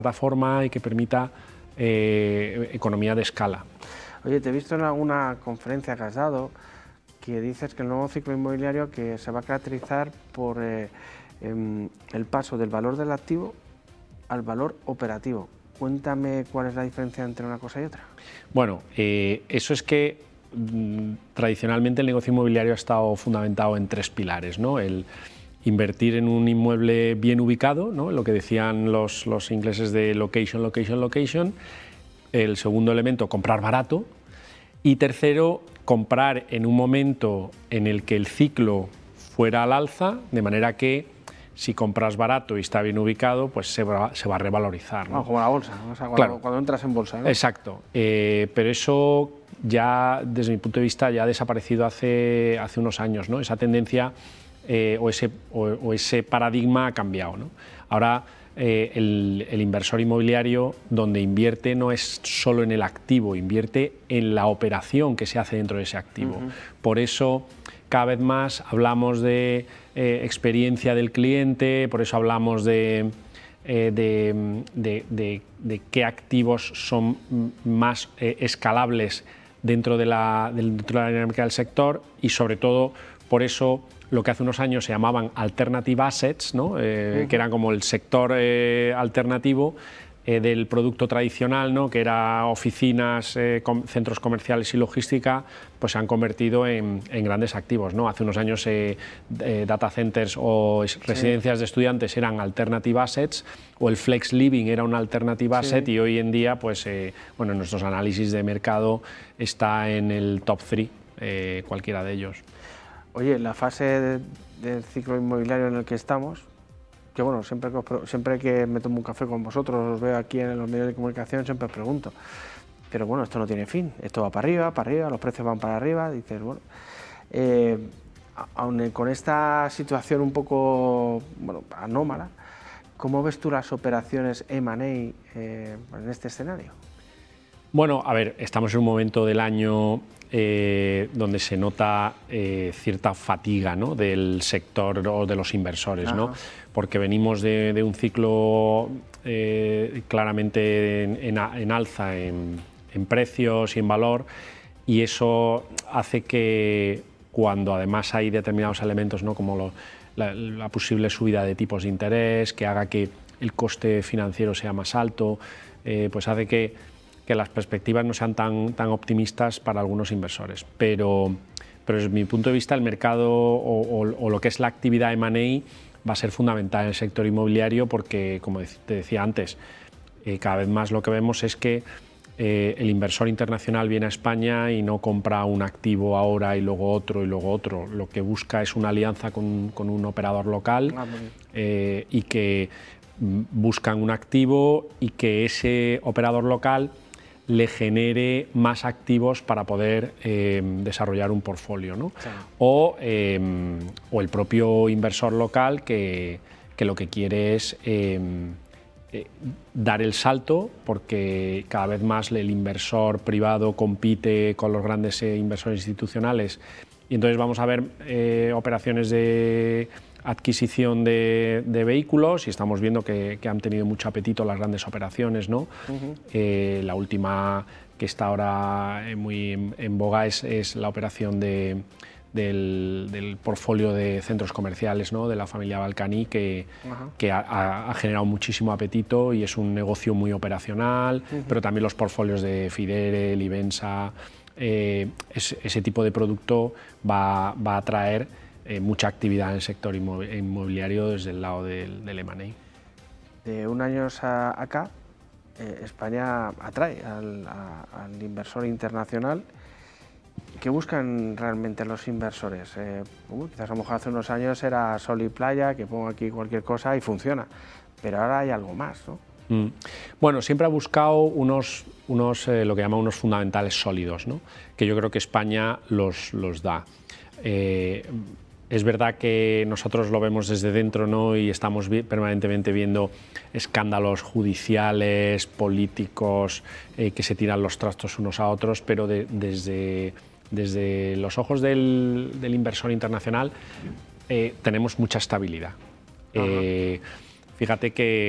plataforma y que permita economía de escala. Oye, te he visto en alguna conferencia que has dado que dices que el nuevo ciclo inmobiliario que se va a caracterizar por el paso del valor del activo al valor operativo. Cuéntame cuál es la diferencia entre una cosa y otra. Bueno, eso es que tradicionalmente el negocio inmobiliario ha estado fundamentado en tres pilares, ¿no? El invertir en un inmueble bien ubicado, ¿no? Lo que decían los ingleses de location, location, location. El segundo elemento, comprar barato. Y tercero, comprar en un momento en el que el ciclo fuera al alza, de manera que si compras barato y está bien ubicado, pues se va a revalorizar, ¿no? Como la bolsa, ¿no? O sea, cuando entras en bolsa, ¿no? Exacto, pero eso ya, desde mi punto de vista, ya ha desaparecido hace unos años, ¿no? Esa tendencia o ese paradigma ha cambiado, ¿no? Ahora el inversor inmobiliario, donde invierte, no es solo en el activo, invierte en la operación que se hace dentro de ese activo. Por eso cada vez más hablamos de experiencia del cliente, por eso hablamos de qué activos son más escalables dentro de la dinámica del sector, y sobre todo por eso lo que hace unos años se llamaban alternative assets, ¿no? Que eran como el sector alternativo del producto tradicional, ¿no? Que era oficinas, centros comerciales y logística, pues se han convertido en grandes activos, ¿no? Hace unos años data centers o residencias de estudiantes eran alternative assets, o el flex living era un alternative asset, y hoy en día, pues, bueno, en nuestros análisis de mercado está en el top 3, cualquiera de ellos. Oye, la fase del ciclo inmobiliario en el que estamos, que bueno, siempre que me tomo un café con vosotros, os veo aquí en los medios de comunicación, siempre os pregunto, pero bueno, esto no tiene fin, esto va para arriba, los precios van para arriba, dices, bueno, aun con esta situación un poco, bueno, anómala, ¿cómo ves tú las operaciones M&A en este escenario? Bueno, a ver, estamos en un momento del año donde se nota cierta fatiga, ¿no? Del sector o de los inversores, ¿no? Porque venimos de un ciclo claramente en alza en precios y en valor, y eso hace que cuando además hay determinados elementos, ¿no? Como la posible subida de tipos de interés, que haga que el coste financiero sea más alto, pues hace que las perspectivas no sean tan optimistas para algunos inversores. Pero desde mi punto de vista, el mercado o lo que es la actividad M&A va a ser fundamental en el sector inmobiliario, porque, como te decía antes, cada vez más lo que vemos es que el inversor internacional viene a España y no compra un activo ahora y luego otro y luego otro. Lo que busca es una alianza con un operador local, y que buscan un activo y que ese operador local le genere más activos para poder desarrollar un portfolio, ¿no? Claro. O el propio inversor local que lo que quiere es dar el salto, porque cada vez más el inversor privado compite con los grandes inversores institucionales, y entonces vamos a ver operaciones de adquisición de vehículos, y estamos viendo que han tenido mucho apetito las grandes operaciones, ¿no? La última que está ahora muy en boga es la operación del portfolio de centros comerciales, ¿no? De la familia Balcani, que ha generado muchísimo apetito y es un negocio muy operacional, pero también los portfolios de Fidere, Livensa, ese tipo de producto va a atraer mucha actividad en el sector inmobiliario desde el lado del M&A. De un año acá, España atrae al inversor internacional. ¿Qué buscan realmente los inversores? Quizás a lo mejor hace unos años era sol y playa, que pongo aquí cualquier cosa y funciona, pero ahora hay algo más, ¿no? Bueno, siempre ha buscado lo que llama unos fundamentales sólidos, ¿no? Que yo creo que España los da. Es verdad que nosotros lo vemos desde dentro, ¿no? Y estamos permanentemente viendo escándalos judiciales, políticos, que se tiran los trastos unos a otros, pero desde los ojos del inversor internacional tenemos mucha estabilidad. Fíjate que